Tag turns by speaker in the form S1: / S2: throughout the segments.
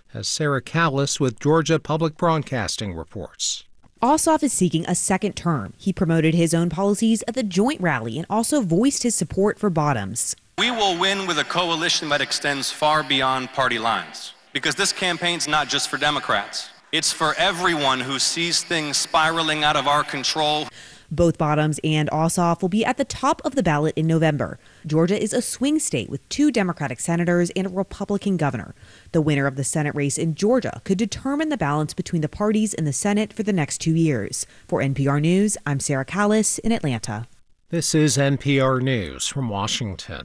S1: as Sarah Callis with Georgia Public Broadcasting reports.
S2: Ossoff is seeking a second term. He promoted his own policies at the joint rally and also voiced his support for Bottoms.
S3: We will win with a coalition that extends far beyond party lines, because this campaign's not just for Democrats. It's for everyone who sees things spiraling out of our control.
S2: Both Bottoms and Ossoff will be at the top of the ballot in November. Georgia is a swing state with 2 Democratic senators and a Republican governor. The winner of the Senate race in Georgia could determine the balance between the parties in the Senate for the next 2 years. For NPR News, I'm Sarah Callis in Atlanta.
S1: This is NPR News from Washington.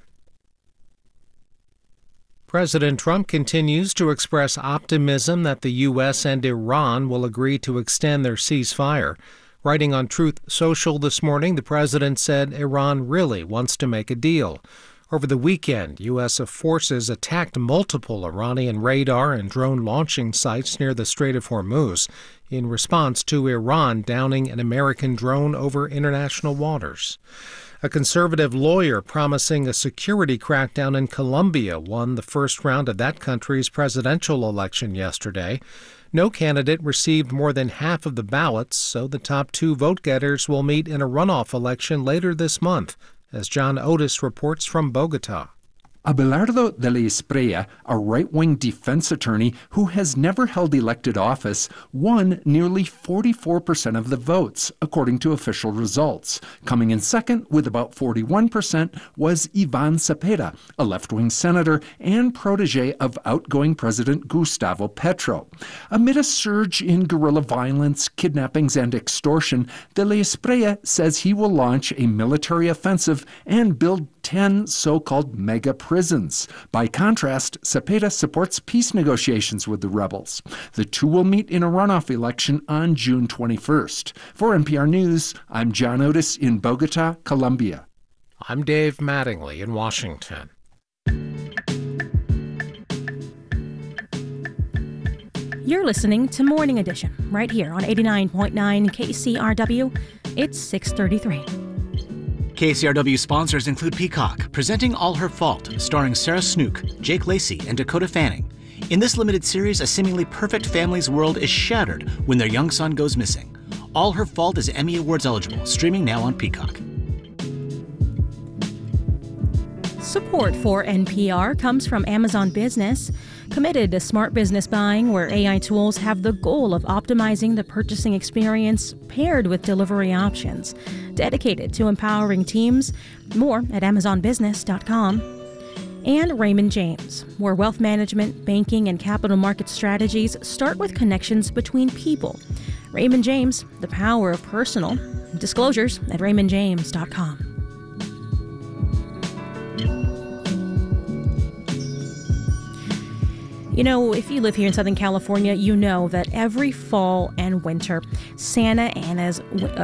S1: President Trump continues to express optimism that the U.S. and Iran will agree to extend their ceasefire. Writing on Truth Social this morning, the president said Iran really wants to make a deal. Over the weekend, U.S. forces attacked multiple Iranian radar and drone launching sites near the Strait of Hormuz in response to Iran downing an American drone over international waters. A conservative lawyer promising a security crackdown in Colombia won the first round of that country's presidential election yesterday. No candidate received more than half of the ballots, so the top 2 vote-getters will meet in a runoff election later this month, as John Otis reports from Bogota.
S4: Abelardo de la Espriella, a right-wing defense attorney who has never held elected office, won nearly 44% of the votes, according to official results. Coming in second with about 41% was Ivan Cepeda, a left-wing senator and protege of outgoing President Gustavo Petro. Amid a surge in guerrilla violence, kidnappings, and extortion, de la Espriella says he will launch a military offensive and build 10 so-called mega prisons. By contrast, Cepeda supports peace negotiations with the rebels. The 2 will meet in a runoff election on June 21st. For NPR News, I'm John Otis in Bogota, Colombia.
S1: I'm Dave Mattingly in Washington.
S5: You're listening to Morning Edition right here on 89.9 KCRW. It's 6:33.
S6: KCRW sponsors include Peacock, presenting All Her Fault, starring Sarah Snook, Jake Lacey, and Dakota Fanning. In this limited series, a seemingly perfect family's world is shattered when their young son goes missing. All Her Fault is Emmy Awards eligible, streaming now on Peacock.
S5: Support for NPR comes from Amazon Business, committed to smart business buying where AI tools have the goal of optimizing the purchasing experience paired with delivery options. Dedicated to empowering teams. More at amazonbusiness.com. And Raymond James, where wealth management, banking, and capital market strategies start with connections between people. Raymond James, the power of personal. Disclosures at raymondjames.com. You know, if you live here in Southern California, you know that every fall and winter, Santa Ana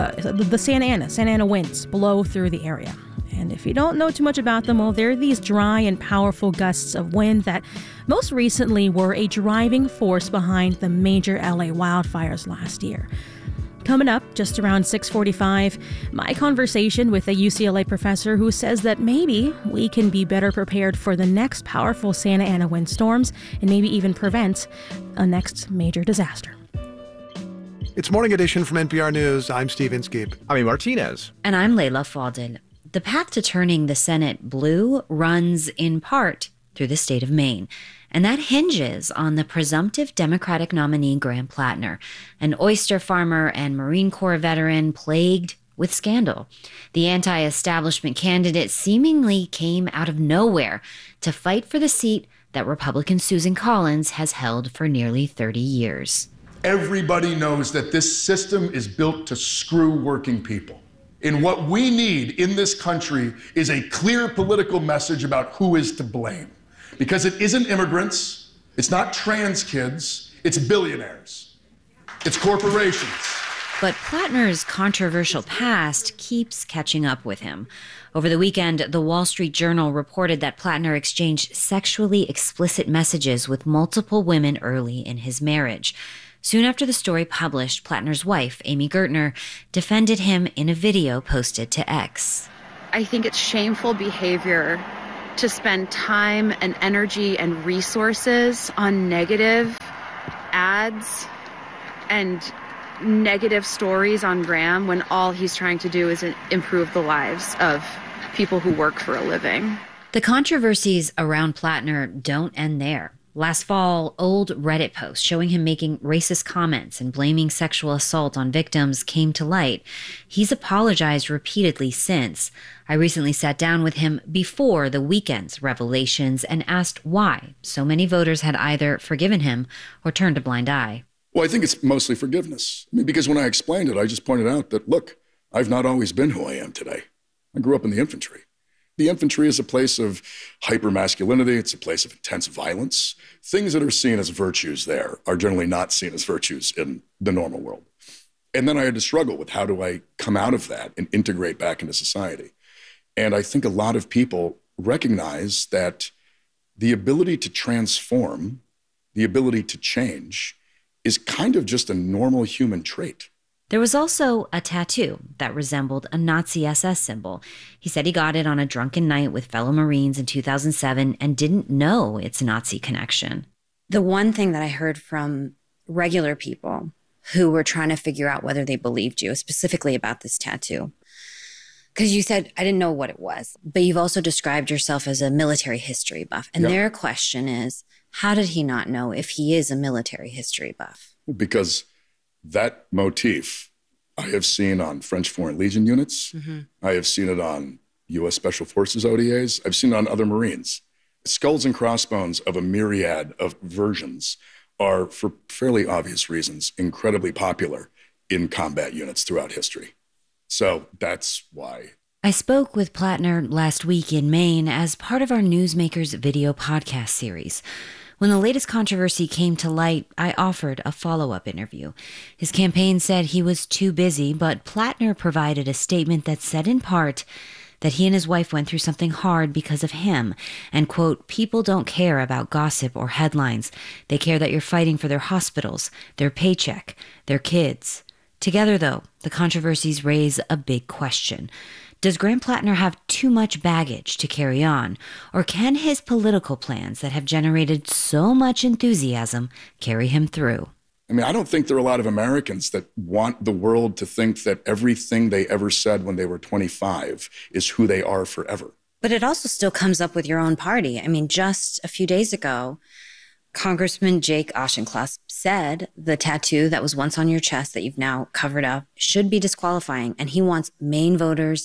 S5: winds blow through the area. And if you don't know too much about them, well, they're these dry and powerful gusts of wind that most recently were a driving force behind the major LA wildfires last year. Coming up just around 6:45, my conversation with a UCLA professor who says that maybe we can be better prepared for the next powerful Santa Ana windstorms and maybe even prevent a next major disaster.
S7: It's Morning Edition from NPR News. I'm Steve Inskeep.
S8: I'm Martinez.
S9: And I'm Layla Fadel. The path to turning the Senate blue runs in part through the state of Maine. And that hinges on the presumptive Democratic nominee Graham Plattner, an oyster farmer and Marine Corps veteran plagued with scandal. The anti-establishment candidate seemingly came out of nowhere to fight for the seat that Republican Susan Collins has held for nearly 30 years.
S10: Everybody knows that this system is built to screw working people. And what we need in this country is a clear political message about who is to blame. Because it isn't immigrants, it's not trans kids, it's billionaires, it's corporations.
S9: But Plattner's controversial past keeps catching up with him. Over the weekend, the Wall Street Journal reported that Plattner exchanged sexually explicit messages with multiple women early in his marriage. Soon after the story published, Plattner's wife, Amy Gertner, defended him in a video posted to X.
S11: I think it's shameful behavior to spend time and energy and resources on negative
S8: ads and negative stories on Graham when all he's trying to do is improve the lives of people who work for a living.
S9: The controversies around Plattner don't end there. Last fall, old Reddit posts showing him making racist comments and blaming sexual assault on victims came to light. He's apologized repeatedly since. I recently sat down with him before the weekend's revelations and asked why so many voters had either forgiven him or turned a blind eye.
S10: Well, I think it's mostly forgiveness. I mean, because when I explained it, I just pointed out that, look, I've not always been who I am today. I grew up in the infantry. The infantry is a place of hypermasculinity. It's a place of intense violence. Things that are seen as virtues there are generally not seen as virtues in the normal world. And then I had to struggle with how do I come out of that and integrate back into society. And I think a lot of people recognize that the ability to transform, the ability to change, is kind of just a normal human trait.
S9: There was also a tattoo that resembled a Nazi SS symbol. He said he got it on a drunken night with fellow Marines in 2007 and didn't know its Nazi connection.
S11: The one thing that I heard from regular people who were trying to figure out whether they believed you, specifically about this tattoo, because you said, I didn't know what it was, but you've also described yourself as a military history buff. And their question is, how did he not know if he is a military history buff?
S10: Because that motif I have seen on French Foreign Legion units. Mm-hmm. I have seen it on U.S. Special Forces ODAs. I've seen it on other Marines. Skulls and crossbones of a myriad of versions are, for fairly obvious reasons, incredibly popular in combat units throughout history. So that's why.
S9: I spoke with Plattner last week in Maine as part of our Newsmakers video podcast series. When the latest controversy came to light, I offered a follow-up interview. His campaign said he was too busy, but Plattner provided a statement that said in part that he and his wife went through something hard because of him, and, quote, people don't care about gossip or headlines. They care that you're fighting for their hospitals, their paycheck, their kids. Together, though, the controversies raise a big question. Does Graham Plattner have too much baggage to carry on, or can his political plans that have generated so much enthusiasm carry him through?
S10: I mean, I don't think there are a lot of Americans that want the world to think that everything they ever said when they were 25 is who they are forever.
S11: But it also still comes up with your own party. I mean, just a few days ago, Congressman Jake Auchincloss said the tattoo that was once on your chest that you've now covered up should be disqualifying, and he wants Maine voters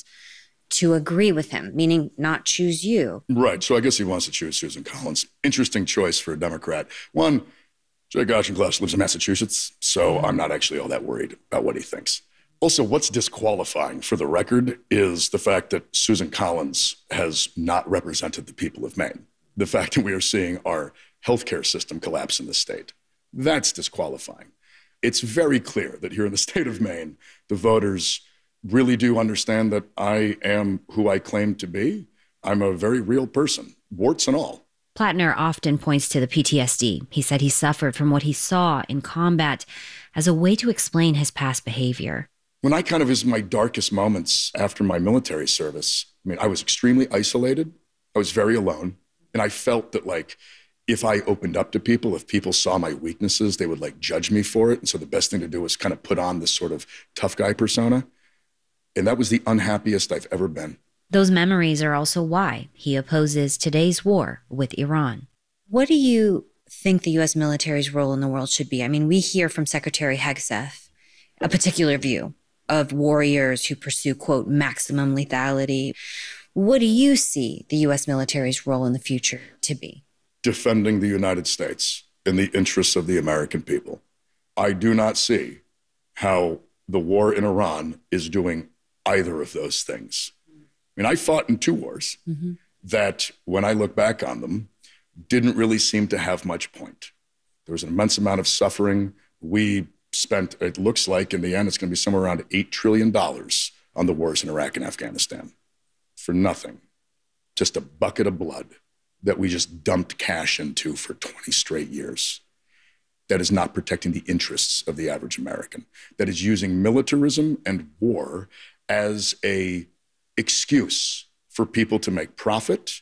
S11: to agree with him, meaning not choose you.
S10: Right. So I guess he wants to choose Susan Collins. Interesting choice for a Democrat. One, Jake Auchincloss lives in Massachusetts, so I'm not actually all that worried about what he thinks. Also, what's disqualifying for the record is the fact that Susan Collins has not represented the people of Maine. The fact that we are seeing our healthcare system collapse in the state. That's disqualifying. It's very clear that here in the state of Maine, the voters really do understand that I am who I claim to be. I'm a very real person, warts and all.
S9: Plattner often points to the PTSD. He said he suffered from what he saw in combat as a way to explain his past behavior.
S10: When I kind of was in my darkest moments after my military service, I mean, I was extremely isolated. I was very alone. And I felt that, like, if I opened up to people, if people saw my weaknesses, they would, like, judge me for it. And so the best thing to do was kind of put on this sort of tough guy persona. And that was the unhappiest I've ever been.
S9: Those memories are also why he opposes today's war with Iran.
S11: What do you think the U.S. military's role in the world should be? I mean, we hear from Secretary Hegseth a particular view of warriors who pursue, quote, maximum lethality. What do you see the U.S. military's role in the future to be?
S10: Defending the United States in the interests of the American people. I do not see how the war in Iran is doing either of those things. I mean, I fought in 2 wars that, when I look back on them, didn't really seem to have much point. There was an immense amount of suffering. We spent, it looks like in the end, it's going to be somewhere around $8 trillion on the wars in Iraq and Afghanistan. For nothing. Just a bucket of blood that we just dumped cash into for 20 straight years. That is not protecting the interests of the average American. That is using militarism and war as a excuse for people to make profit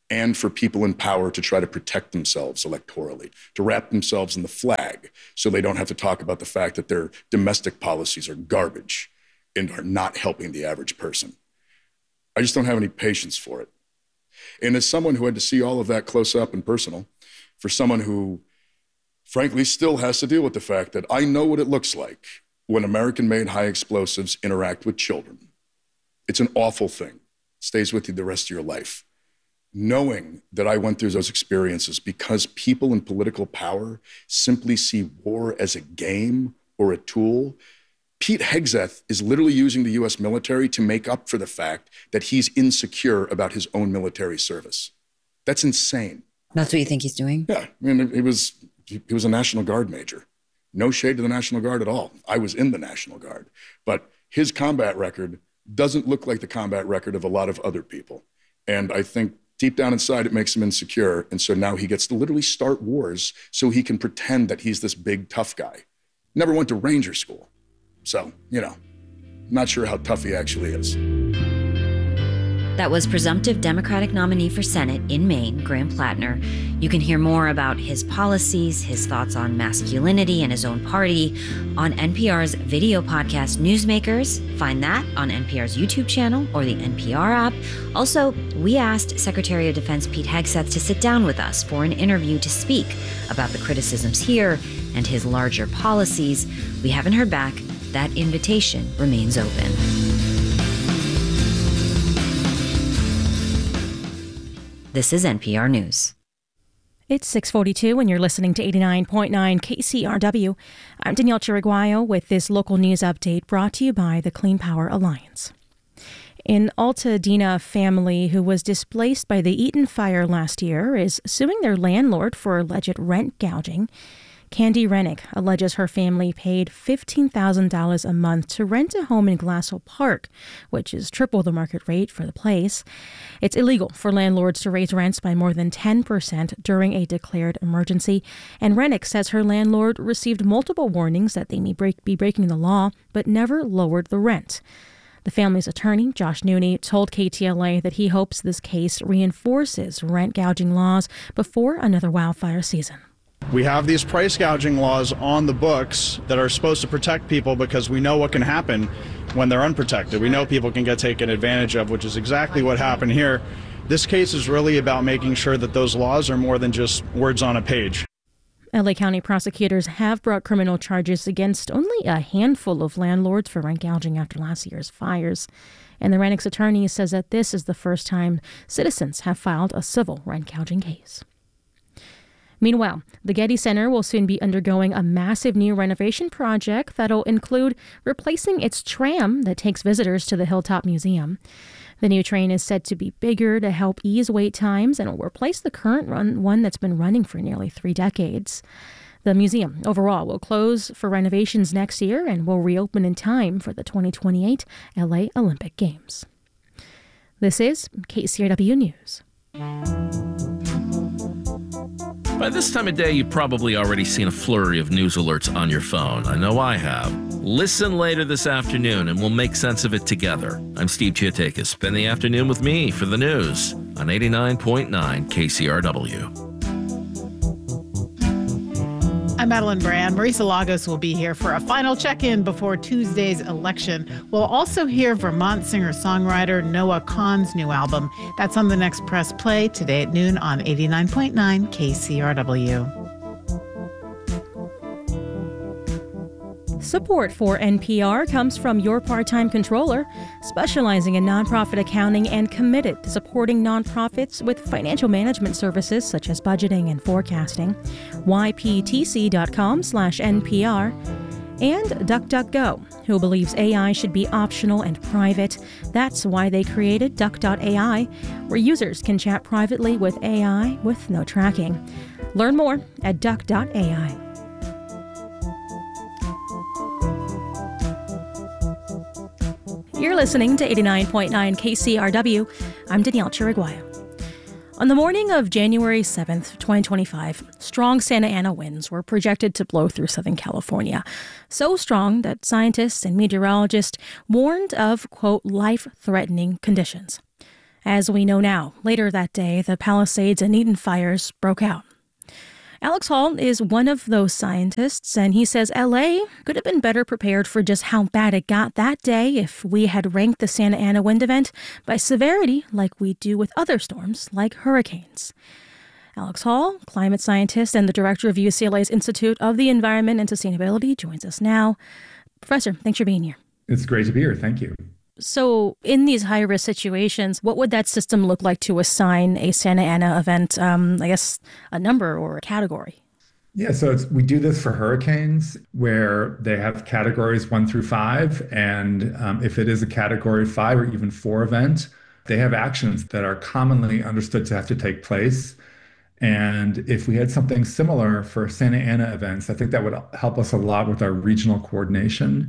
S10: and for people in power to try to protect themselves electorally, to wrap themselves in the flag so they don't have to talk about the fact that their domestic policies are garbage and are not helping the average person. I just don't have any patience for it. And as someone who had to see all of that close up and personal, for someone who frankly still has to deal with the fact that I know what it looks like when American-made high explosives interact with children. It's an awful thing. It stays with you the rest of your life. Knowing that I went through those experiences because people in political power simply see war as a game or a tool. Pete Hegseth is literally using the U.S. military to make up for the fact that he's insecure about his own military service. That's insane.
S11: That's what you think he's doing?
S10: Yeah, I mean, he was a National Guard major. No shade to the National Guard at all. I was in the National Guard. But his combat record doesn't look like the combat record of a lot of other people. And I think deep down inside, it makes him insecure. And so now he gets to literally start wars so he can pretend that he's this big, tough guy. Never went to Ranger school. So, not sure how tough he actually is.
S9: That was presumptive Democratic nominee for Senate in Maine, Graham Plattner. You can hear more about his policies, his thoughts on masculinity and his own party on NPR's video podcast Newsmakers. Find that on NPR's YouTube channel or the NPR app. Also, we asked Secretary of Defense Pete Hegseth to sit down with us for an interview to speak about the criticisms here and his larger policies. We haven't heard back. That invitation remains open. This is NPR News.
S5: It's 6:42 and you're listening to 89.9 KCRW. I'm Danielle Chiriguayo with this local news update brought to you by the Clean Power Alliance. An Altadena family who was displaced by the Eaton fire last year is suing their landlord for alleged rent gouging. Candy Rennick alleges her family paid $15,000 a month to rent a home in Glassell Park, which is triple the market rate for the place. It's illegal for landlords to raise rents by more than 10% during a declared emergency, and Rennick says her landlord received multiple warnings that they may be breaking the law, but never lowered the rent. The family's attorney, Josh Nooney, told KTLA that he hopes this case reinforces rent gouging laws before another wildfire season.
S12: We have these price gouging laws on the books that are supposed to protect people because we know what can happen when they're unprotected. We know people can get taken advantage of, which is exactly what happened here. This case is really about making sure that those laws are more than just words on a page.
S5: LA County prosecutors have brought criminal charges against only a handful of landlords for rent gouging after last year's fires. And the Rennick's attorney says that this is the first time citizens have filed a civil rent gouging case. Meanwhile, the Getty Center will soon be undergoing a massive new renovation project that'll include replacing its tram that takes visitors to the Hilltop Museum. The new train is said to be bigger to help ease wait times and will replace the current one that's been running for nearly 3 decades. The museum overall will close for renovations next year and will reopen in time for the 2028 LA Olympic Games. This is KCRW News.
S13: By this time of day, you've probably already seen a flurry of news alerts on your phone. I know I have. Listen later this afternoon and we'll make sense of it together. I'm Steve Chiatakis. Spend the afternoon with me for the news on 89.9 KCRW.
S14: I'm Madeline Brand. Marisa Lagos will be here for a final check-in before Tuesday's election. We'll also hear Vermont singer-songwriter Noah Kahan's new album. That's on the next Press Play today at noon on 89.9 KCRW.
S5: Support for NPR comes from Your Part-Time Controller, specializing in nonprofit accounting and committed to supporting nonprofits with financial management services such as budgeting and forecasting. YPTC.com/NPR. And DuckDuckGo, who believes AI should be optional and private. That's why they created Duck.ai, where users can chat privately with AI with no tracking. Learn more at Duck.ai. You're listening to 89.9 KCRW. I'm Danielle Chiriguayo. On the morning of January 7th, 2025, strong Santa Ana winds were projected to blow through Southern California. So strong that scientists and meteorologists warned of, quote, life-threatening conditions. As we know now, later that day, the Palisades and Eaton fires broke out. Alex Hall is one of those scientists, and he says LA could have been better prepared for just how bad it got that day if we had ranked the Santa Ana wind event by severity like we do with other storms like hurricanes. Alex Hall, climate scientist and the director of UCLA's Institute of the Environment and Sustainability, joins us now. Professor, thanks for being here.
S15: It's great to be here. Thank you.
S5: So in these high-risk situations, what would that system look like to assign a Santa Ana event, I guess, a number or a category?
S15: Yeah, so we do this for hurricanes where they have categories 1 through 5. And if it is a category 5 or even 4 event, they have actions that are commonly understood to have to take place. And if we had something similar for Santa Ana events, I think that would help us a lot with our regional coordination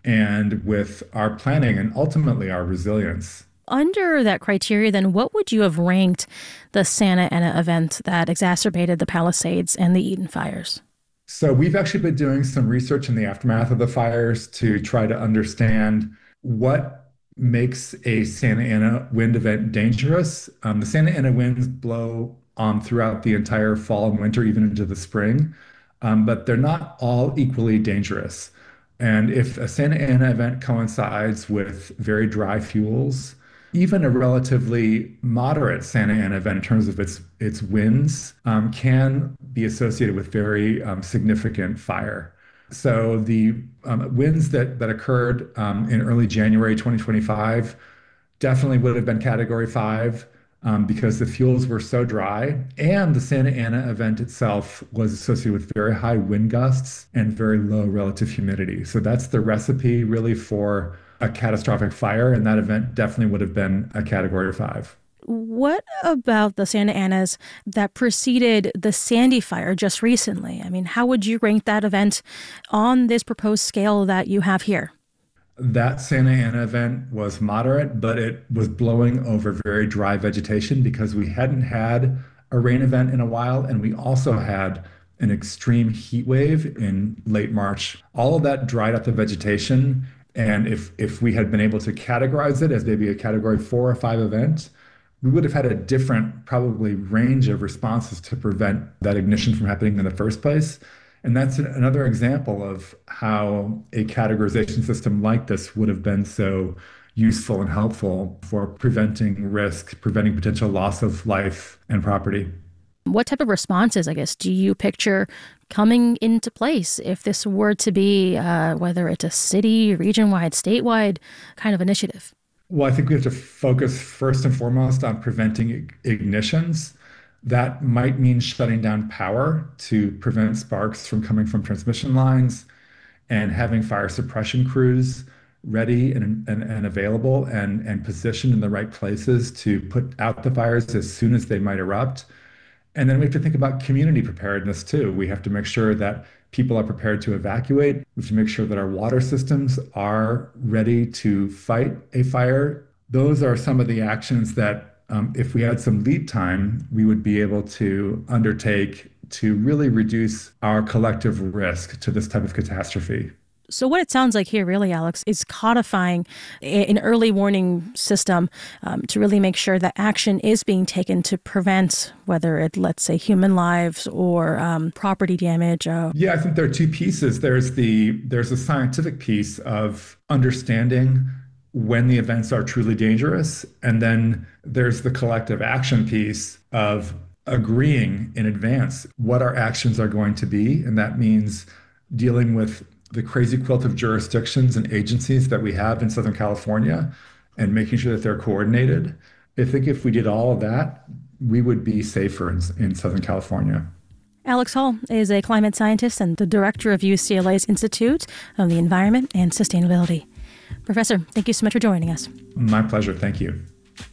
S15: and with our planning and ultimately our resilience.
S5: Under that criteria, then, what would you have ranked the Santa Ana event that exacerbated the Palisades and the Eaton fires?
S15: So we've actually been doing some research in the aftermath of the fires to try to understand what makes a Santa Ana wind event dangerous. The Santa Ana winds blow throughout the entire fall and winter, even into the spring, but they're not all equally dangerous. And if a Santa Ana event coincides with very dry fuels, even a relatively moderate Santa Ana event in terms of its winds can be associated with very significant fire. So the winds that occurred in early January 2025 definitely would have been Category 5 because the fuels were so dry, and the Santa Ana event itself was associated with very high wind gusts and very low relative humidity. So that's the recipe really for a catastrophic fire, and that event definitely would have been a Category 5.
S5: What about the Santa Anas that preceded the Sandy fire just recently? I mean, how would you rank that event on this proposed scale that you have here?
S15: That Santa Ana event was moderate, but it was blowing over very dry vegetation because we hadn't had a rain event in a while, and we also had an extreme heat wave in late March. All of that dried up the vegetation, and if we had been able to categorize it as maybe a Category 4 or 5 event, we would have had a different probably range of responses to prevent that ignition from happening in the first place. And that's another example of how a categorization system like this would have been so useful and helpful for preventing risk, preventing potential loss of life and property.
S5: What type of responses, I guess, do you picture coming into place if this were to be, whether it's a city, region-wide, statewide kind of initiative?
S15: Well, I think we have to focus first and foremost on preventing ignitions. That might mean shutting down power to prevent sparks from coming from transmission lines and having fire suppression crews ready and available and positioned in the right places to put out the fires as soon as they might erupt. And then we have to think about community preparedness too. We have to make sure that people are prepared to evacuate. We have to make sure that our water systems are ready to fight a fire. Those are some of the actions that if we had some lead time, we would be able to undertake to really reduce our collective risk to this type of catastrophe.
S5: So what it sounds like here, really, Alex, is codifying an early warning system to really make sure that action is being taken to prevent whether it, let's say, human lives or property damage.
S15: Yeah, I think there are two pieces. There's a scientific piece of understanding when the events are truly dangerous. And then there's the collective action piece of agreeing in advance what our actions are going to be. And that means dealing with the crazy quilt of jurisdictions and agencies that we have in Southern California and making sure that they're coordinated. I think if we did all of that, we would be safer in Southern California.
S5: Alex Hall is a climate scientist and the director of UCLA's Institute of the Environment and Sustainability. Professor, thank you so much for joining us.
S15: My pleasure. Thank you.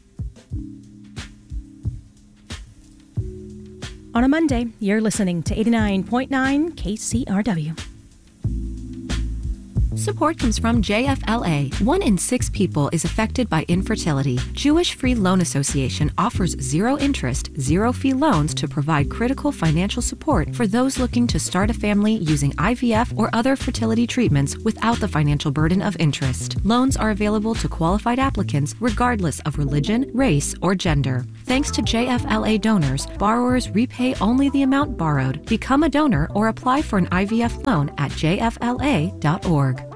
S5: On a Monday, you're listening to 89.9 KCRW.
S16: Support comes from JFLA. 1 in 6 people is affected by infertility. Jewish Free Loan Association offers zero-interest, zero-fee loans to provide critical financial support for those looking to start a family using IVF or other fertility treatments without the financial burden of interest. Loans are available to qualified applicants regardless of religion, race, or gender. Thanks to JFLA donors, borrowers repay only the amount borrowed. Become a donor or apply for an IVF loan at jfla.org.